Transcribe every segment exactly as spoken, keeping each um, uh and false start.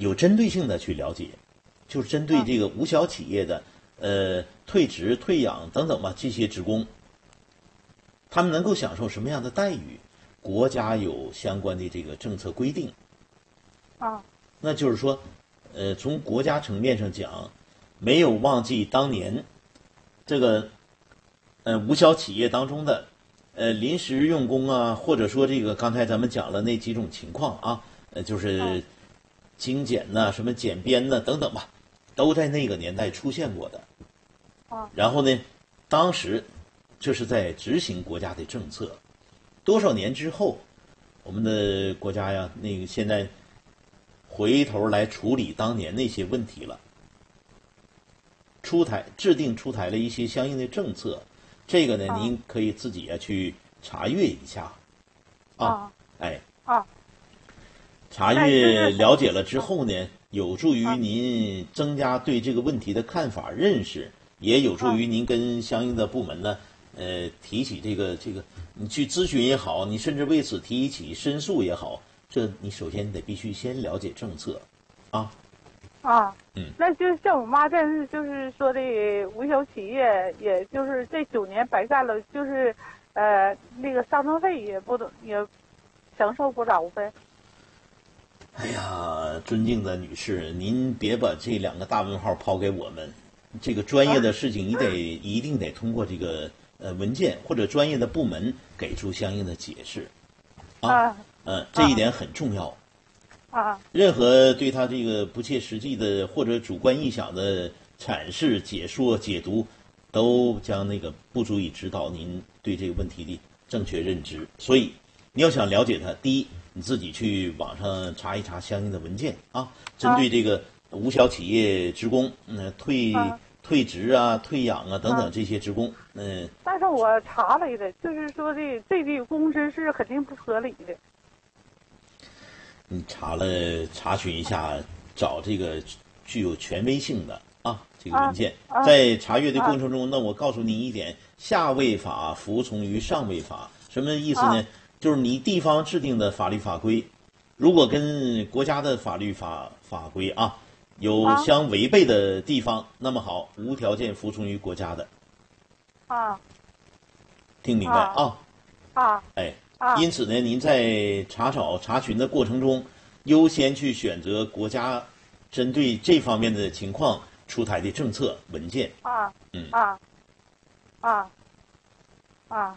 有针对性的去了解，就是针对这个无小企业的呃退职、退养等等吧这些职工，他们能够享受什么样的待遇？国家有相关的这个政策规定。 啊， 那就是说，呃，从国家层面上讲，没有忘记当年这个呃无小企业当中的呃临时用工啊，或者说这个刚才咱们讲了那几种情况啊，呃，就是精简呐、什么简编呐、等等吧，都在那个年代出现过的。 啊， 然后呢，当时这是在执行国家的政策，多少年之后，我们的国家呀，那个现在回头来处理当年那些问题了，出台制定出台了一些相应的政策，这个呢， 啊您可以自己啊去查阅一下，啊， 啊哎， 啊， 查那就是阅了解了之后呢，有助于您增加对这个问题的看法认识，也有助于您跟相应的部门呢，呃，提起这个这个，你去咨询也好，你甚至为此提起申诉也好，这你首先得必须先了解政策，啊， 啊， 嗯， 那就像我妈这样，就是说的无小企业，也就是这九年白干了，就是呃那个丧葬费也不也承受不着呗。 哎呀，尊敬的女士，您别把这两个大问号抛给我们，这个专业的事情你得一定得通过这个呃文件或者专业的部门给出相应的解释，啊，嗯，这一点很重要。 啊， 任何对他这个不切实际的或者主观臆想的阐释、解说、解读，都将那个不足以指导您对这个问题的正确认知。所以，你要想了解它，第一，你自己去网上查一查相应的文件啊，针对这个无小企业职工，嗯、退啊退职啊、退养啊等等这些职工，嗯、 但是我查了的，就是说的这笔工资是肯定不合理的。 你查了查询一下，找这个具有权威性的啊这个文件， 啊啊在查阅的过程中，那我告诉你一点，下位法服从于上位法，什么意思呢？ 啊就是你地方制定的法律法规，如果跟国家的法律法法规啊有啊相违背的地方，那么好，无条件服从于国家的， 啊听明白啊？ 啊哎。 啊因此呢，您在查找查询的过程中，优先去选择国家针对这方面的情况出台的政策文件。 啊嗯啊啊啊，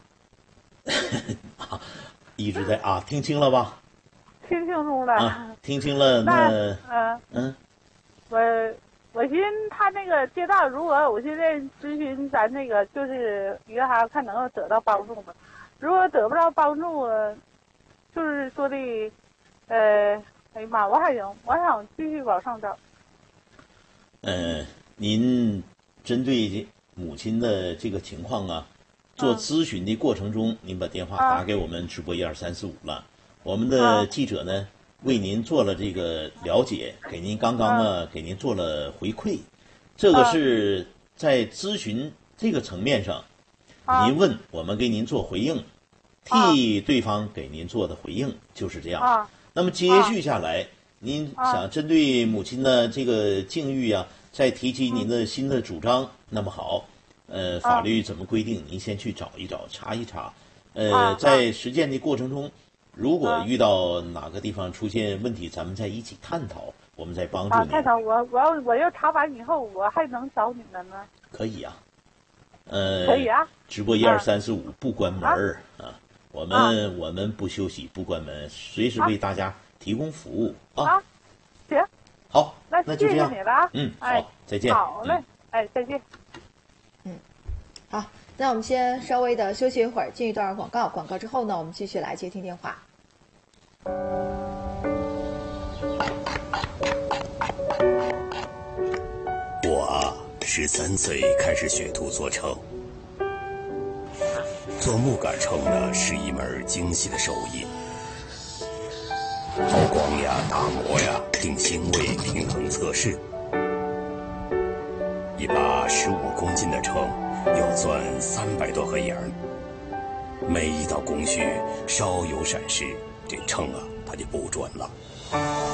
一直在啊，听清了吧？ 听清楚了。 啊，听清了， 那那嗯， 嗯， 我我寻思他那个街道，如果我现在咨询咱那个就是银行，看能够得到帮助吗？如果得不到帮助，就是说的，呃，哎呀妈，我还想我想继续往上找。 呃，您针对这母亲的这个情况啊，做咨询的过程中，您把电话打给我们直播一二三四五了，我们的记者呢为您做了这个了解，给您刚刚啊给您做了回馈，这个是在咨询这个层面上。您问我们给您做回应，替对方给您做的回应就是这样。那么接续下来，您想针对母亲的这个境遇啊，再提起您的新的主张，那么好，呃，法律怎么规定？您先去找一找，查一查。呃，在实践的过程中，如果遇到哪个地方出现问题，咱们再一起探讨，我们再帮助啊， 您。 探讨我我要我要查完以后，我还能找你们吗？ 可以啊。呃， 可以啊， 直播一二三四五不关门儿啊，我们我们不休息不关门，随时为大家提供服务啊。 行， 好， 那谢谢那就这样你了啊。 嗯， 哎， 好，再见。 好嘞，哎，再见。 嗯，好，那我们先稍微的休息一会儿，进一段广告。广告之后呢，我们继续来接听电话。 我啊，十三岁开始学徒做秤。做木杆秤呢，是一门精细的手艺，抛光呀、打磨呀、定星位、平衡测试。一把十五公斤的秤要钻三百多个眼儿，每一道工序稍有闪失，这秤啊它就不准了。